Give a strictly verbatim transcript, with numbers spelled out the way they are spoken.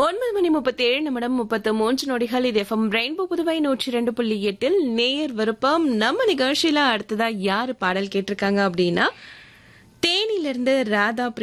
ஒன்பது மணி முப்பத்தி ஏழு நிமிடம் முப்பத்து மூன்று நொடிகள். இது எஃப்எம் ரெயின்போ புதுவை நூற்றி இரண்டு புள்ளி எட்டில் நேயர் விருப்பம். நம்ம நிகழ்ச்சியில அடுத்ததா யாரு பாடல் கேட்டிருக்காங்க அப்படின்னா, தேனியிலிருந்து ராதா